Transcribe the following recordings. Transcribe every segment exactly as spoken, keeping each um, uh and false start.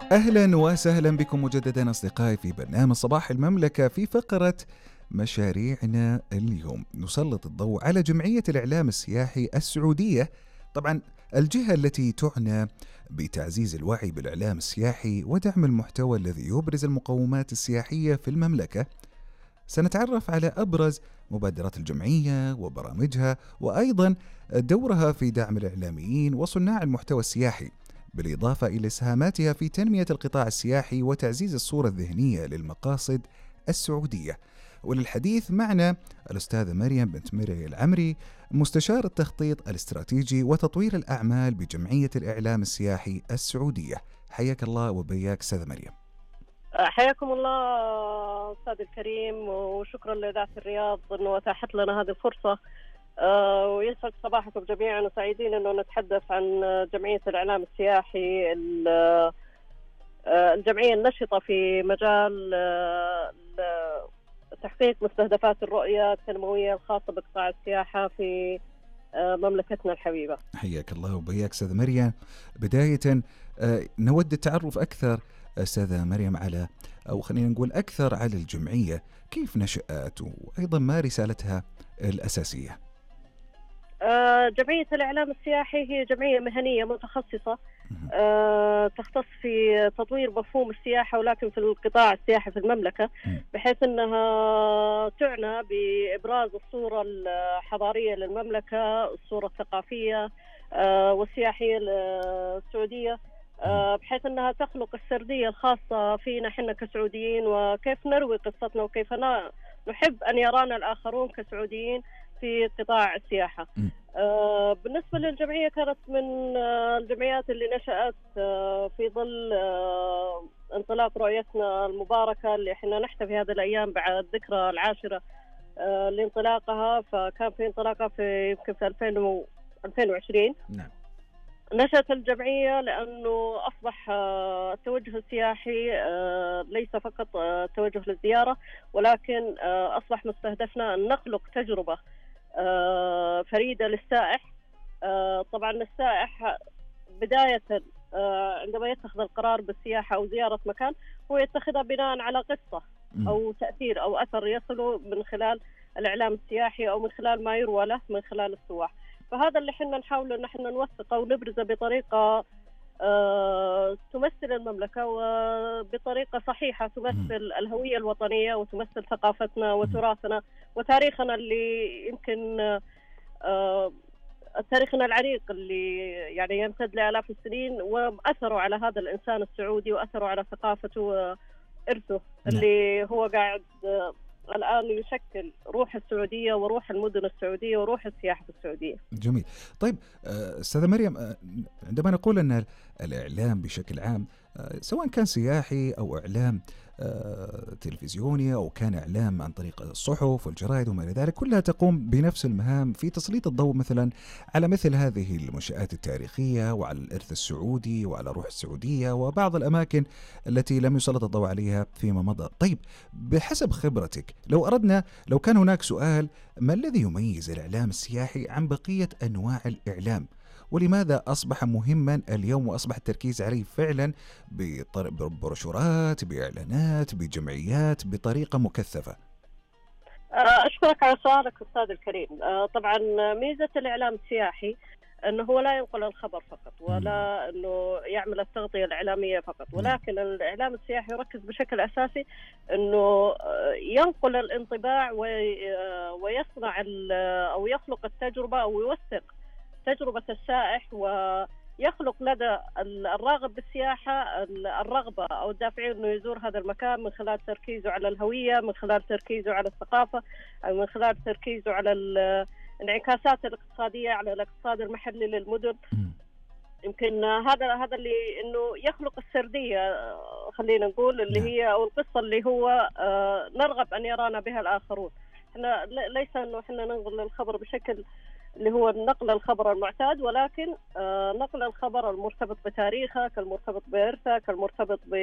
أهلا وسهلا بكم مجددا أصدقائي في برنامج صباح المملكة. في فقرة مشاريعنا اليوم نسلط الضوء على جمعية الإعلام السياحي السعودية، طبعا الجهة التي تعنى بتعزيز الوعي بالإعلام السياحي ودعم المحتوى الذي يبرز المقومات السياحية في المملكة. سنتعرف على أبرز مبادرات الجمعية وبرامجها، وأيضا دورها في دعم الإعلاميين وصناع المحتوى السياحي، بالإضافة إلى إسهاماتها في تنمية القطاع السياحي وتعزيز الصورة الذهنية للمقاصد السعودية. وللحديث معنا الأستاذة مريم بنت مري العمري، مستشار التخطيط الاستراتيجي وتطوير الأعمال بجمعية الإعلام السياحي السعودية. حياك الله وبياك أستاذة مريم. حياكم الله أستاذ الكريم، وشكرا لإذاعة الرياض أنه أتاحت لنا هذه الفرصة. أه ويسعد صباحكم جميعا، وسعيدين أنه نتحدث عن جمعية الإعلام السياحي، الجمعية النشطة في مجال تحقيق مستهدفات الرؤية التنموية الخاصة بقطاع السياحة في مملكتنا الحبيبة. حياك الله وبياك أستاذة مريم. بداية نود التعرف أكثر أستاذة مريم على، أو خلينا نقول أكثر على الجمعية، كيف نشأت وأيضا ما رسالتها الأساسية؟ آه جمعية الإعلام السياحي هي جمعية مهنية متخصصة آه تختص في تطوير مفهوم السياحة، ولكن في القطاع السياحي في المملكة، بحيث أنها تعنى بإبراز الصورة الحضارية للمملكة، الصورة الثقافية آه والسياحية السعودية، آه بحيث أنها تخلق السردية الخاصة فينا حنا كسعوديين، وكيف نروي قصتنا، وكيف نحب أن يرانا الآخرون كسعوديين في قطاع السياحة. آه بالنسبة للجمعية، كانت من آه الجمعيات اللي نشأت آه في ظل آه انطلاق رؤيتنا المباركة اللي احنا نحتفي هذه الأيام بعد الذكرى العاشرة آه لانطلاقها. فكان في انطلاقها في يمكن في ألفين وعشرين. نعم. نشأت الجمعية لأنه أصبح التوجه السياحي ليس فقط توجه للزيارة، ولكن أصبح مستهدفنا أن نخلق تجربة فريدة للسائح. طبعا السائح بداية عندما يتخذ القرار بالسياحة أو زيارة مكان، هو يتخذها بناء على قصة أو تأثير أو أثر يصله من خلال الإعلام السياحي، أو من خلال ما يروى له من خلال السواح. فهذا اللي حنا نحاول ان احنا نوثقه ونبرزه بطريقه آه تمثل المملكه، وبطريقه صحيحه تمثل الهويه الوطنيه وتمثل ثقافتنا وتراثنا وتاريخنا اللي يمكن آه تاريخنا العريق اللي يعني يمتد لآلاف السنين، وأثروا على هذا الإنسان السعودي وأثروا على ثقافته وإرثه اللي هو قاعد آه الآن يشكل روح السعودية وروح المدن السعودية وروح السياحة السعودية. جميل. طيب أستاذة مريم، عندما نقول أن الإعلام بشكل عام سواء كان سياحي أو إعلام تلفزيوني أو كان إعلام عن طريق الصحف والجرائد وما إلى ذلك، كلها تقوم بنفس المهام في تسليط الضوء مثلا على مثل هذه المنشآت التاريخية وعلى الإرث السعودي وعلى روح السعودية وبعض الأماكن التي لم يسلط الضوء عليها فيما مضى. طيب بحسب خبرتك، لو أردنا لو كان هناك سؤال، ما الذي يميز الإعلام السياحي عن بقية أنواع الإعلام؟ ولماذا أصبح مهما اليوم وأصبح التركيز عليه فعلا ببروشورات، بإعلانات، بجمعيات، بطريقة مكثفة؟ أشكرك على سؤالك أستاذ الكريم. طبعا ميزة الإعلام السياحي أنه هو لا ينقل الخبر فقط، ولا أنه يعمل التغطية الإعلامية فقط، ولكن الإعلام السياحي يركز بشكل أساسي أنه ينقل الانطباع ويصنع أو يخلق التجربة أو يوثق تجربة السائح، ويخلق لدى الراغب بالسياحة الرغبة أو الدافعين أنه يزور هذا المكان من خلال تركيزه على الهوية، من خلال تركيزه على الثقافة، أو من خلال تركيزه على الانعكاسات الاقتصادية على الاقتصاد المحلي للمدن. يمكن هذا هذا اللي انه يخلق السرديه، خلينا نقول اللي هي او القصه اللي هو نرغب ان يرانا بها الاخرون. احنا ليس انه احنا ننقل الخبر بشكل اللي هو نقل الخبر المعتاد، ولكن نقل الخبر المرتبط بتاريخك، المرتبط بإرثك، المرتبط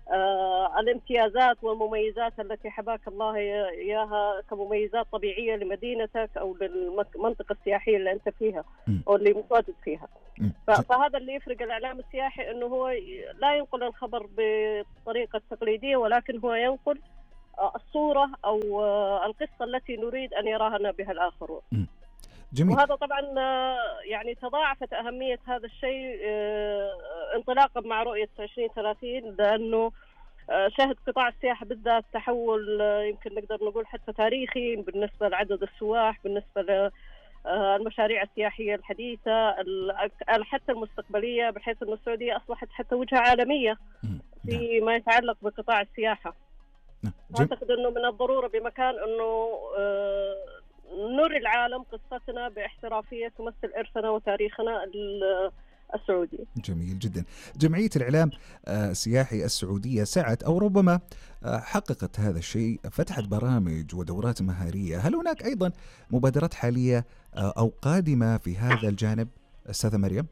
آه الامتيازات والمميزات التي حباك الله إياها كمميزات طبيعية لمدينتك أو للمنطقة السياحية اللي أنت فيها أو اللي متواجد فيها. فهذا اللي يفرق الإعلام السياحي، أنه هو لا ينقل الخبر بالطريقة التقليدية، ولكن هو ينقل الصورة أو القصة التي نريد أن يراها بها الآخرون. جميل. وهذا طبعا يعني تضاعفت أهمية هذا الشيء انطلاقا مع رؤية عشرين ثلاثين، لأنه شهد قطاع السياحة بالذات تحول يمكن نقدر نقول حتى تاريخي بالنسبة لعدد السواح، بالنسبة للمشاريع السياحية الحديثة حتى المستقبلية، بحيث أن السعودية أصبحت حتى وجهة عالمية فيما يتعلق بقطاع السياحة. أعتقد أنه من الضرورة بمكان أنه نري العالم قصتنا باحترافية تمثل إرثنا وتاريخنا السعودي. جميل جدا. جمعية الإعلام السياحي السعودية سعت أو ربما حققت هذا الشيء، فتحت برامج ودورات مهارية. هل هناك أيضا مبادرات حالية أو قادمة في هذا الجانب أستاذة مريم؟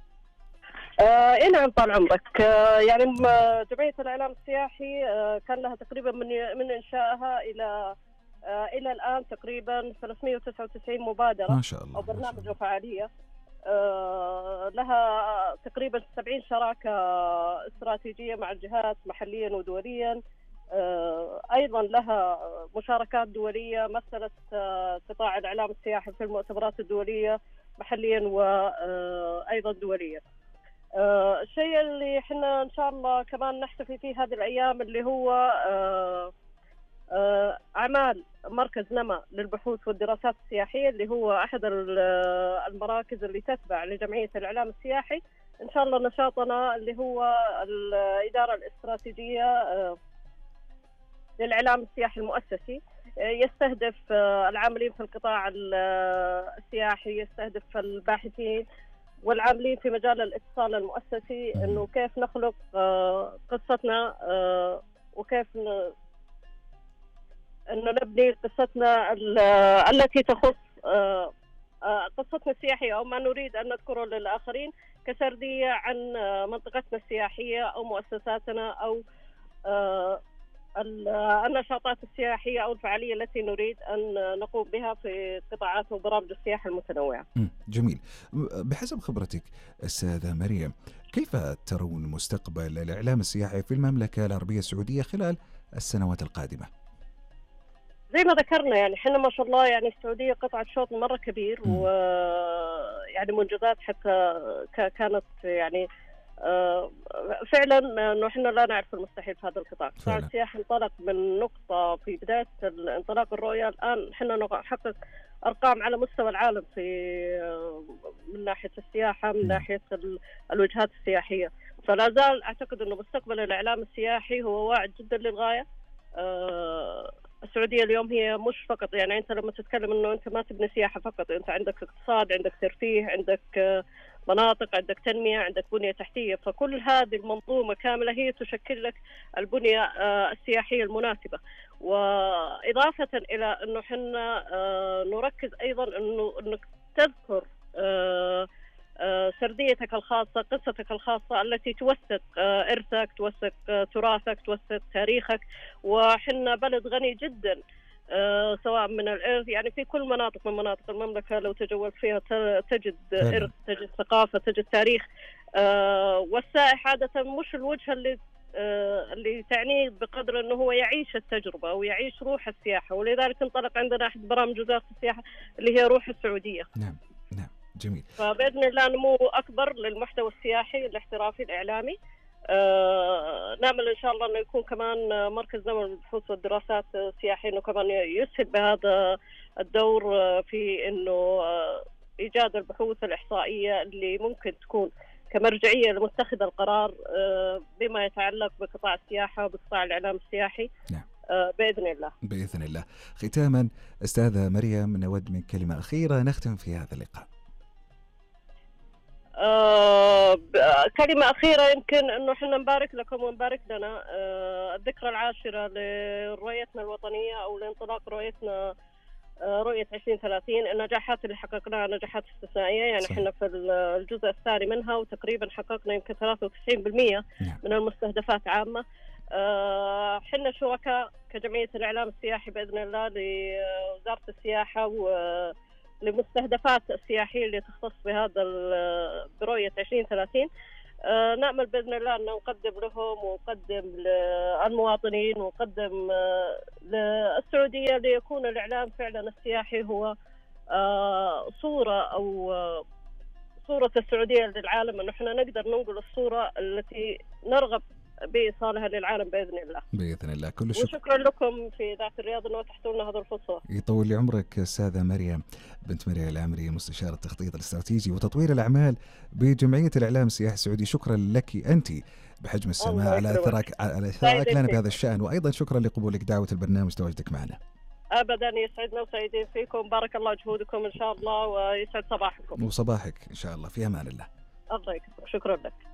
آه نعم طال عمرك. آه يعني جمعية الإعلام السياحي آه كان لها تقريبا من من إنشائها إلى آه إلى الآن تقريبا ثلاثمئة وتسعة وتسعين مبادرة ما شاء الله أو برنامج وفعالية. آه لها تقريبا سبعين شراكة استراتيجية مع الجهات محليا ودوليا. آه أيضا لها مشاركات دولية، مثلت آه قطاع الإعلام السياحي في المؤتمرات الدولية محليا وأيضا دوليا. آه الشيء اللي احنا ان شاء الله كمان نحتفي فيه هذه الايام اللي هو آه آه اعمال مركز نما للبحوث والدراسات السياحيه، اللي هو احد المراكز اللي تتبع لجمعيه الاعلام السياحي. ان شاء الله نشاطنا اللي هو الاداره الاستراتيجيه آه للاعلام السياحي المؤسسي يستهدف آه العاملين في القطاع السياحي، يستهدف الباحثين والعاملين في مجال الاتصال المؤسسي، انه كيف نخلق قصتنا وكيف انه نبني قصتنا التي تخص قصتنا السياحيه او ما نريد ان نذكره للاخرين كسرديه عن منطقتنا السياحيه او مؤسساتنا او النشاطات السياحيه او الفعاليه التي نريد ان نقوم بها في قطاعات وبرامج السياحه المتنوعه. جميل. بحسب خبرتك استاذه مريم، كيف ترون مستقبل الاعلام السياحي في المملكه العربيه السعوديه خلال السنوات القادمه؟ زي ما ذكرنا يعني احنا ما شاء الله يعني السعوديه قطعه شوط مره كبير، ويعني منجزات حتى كانت يعني آه فعلا انه احنا لا نعرف المستحيل في هذا القطاع. قطاع السياحه انطلق من نقطه في بدايه انطلاق الرؤيه، الان احنا نحقق ارقام على مستوى العالم في آه من ناحيه السياحه، من ناحيه الوجهات السياحيه. فلا زال اعتقد انه مستقبل الاعلام السياحي هو واعد جدا للغايه. آه السعوديه اليوم هي مش فقط يعني انت لما تتكلم انه انت ما تبني سياحه فقط، انت عندك اقتصاد، عندك ترفيه، عندك آه مناطق، عندك تنمية، عندك بنية تحتية. فكل هذه المنظومة كاملة هي تشكل لك البنية السياحية المناسبة. وإضافة إلى أنه حنا نركز أيضا أنه أنك تذكر سرديتك الخاصة، قصتك الخاصة التي توثق إرثك، توثق تراثك، توثق تاريخك. وحنا بلد غني جدا أه سواء من الإرث، يعني في كل مناطق من مناطق المملكة لو تجولت فيها تجد إرث، تجد ثقافة، تجد تاريخ. أه والسائح عادة مش الوجهة اللي أه اللي تعنيه بقدر أنه هو يعيش التجربة ويعيش روح السياحة، ولذلك انطلق عندنا أحد برامج وزارة السياحة اللي هي روح السعودية. نعم نعم جميل. فبإذن الله نمو أكبر للمحتوى السياحي الاحترافي الإعلامي. آه نعمل إن شاء الله أنه يكون كمان مركز نما للبحوث والدراسات السياحية أنه كمان يسهل بهذا الدور في أنه آه إيجاد البحوث الإحصائية اللي ممكن تكون كمرجعية لمتخذ القرار آه بما يتعلق بقطاع السياحة وبقطاع الإعلام السياحي. نعم. آه بإذن الله. بإذن الله. ختاما أستاذة مريم، نود من كلمة أخيرة نختم في هذا اللقاء. آه كلمة أخيرة يمكن أنه إحنا نبارك لكم ونبارك لنا آه الذكرى العاشرة لرؤيتنا الوطنية أو لانطلاق رؤيتنا آه رؤية عشرين ثلاثين. النجاحات اللي حققناها نجاحات استثنائية، يعني صحيح. إحنا في الجزء الثاني منها وتقريبا حققنا يمكن ثلاثة وتسعين بالمئة من المستهدفات عامة. حنا شركاء كجمعية الإعلام السياحي بإذن الله لوزارة السياحة ولمستهدفات السياحية اللي تختص بهذا برؤية عشرين ثلاثين. نأمل بإذن الله أن نقدم لهم ونقدم للمواطنين ونقدم للسعودية ليكون الإعلام فعلا السياحي هو صورة أو صورة السعودية للعالم، أنه إحنا نقدر ننقل الصورة التي نرغب بإيصالها للعالم بإذن الله. بإذن الله. كل الشكر. وشكرا لكم في ذات الرياض أنه تحتوا لنا هذه الفرصة. يطول لي عمرك أستاذة مريم بنت مريم العامري، مستشارة التخطيط الاستراتيجي وتطوير الأعمال بجمعية الإعلام السياحي السعودي. شكرا لك أنت بحجم السماع على إثراءك على إثراءك لنا بهذا الشأن، وأيضا شكرا لقبولك دعوة البرنامج وتواجدك معنا. أبدا، يسعدنا وسعيدين فيكم. بارك الله جهودكم إن شاء الله، ويسعد صباحكم وصباحك إن شاء الله. في أمان الله. الله يكرمك. شكرا لك.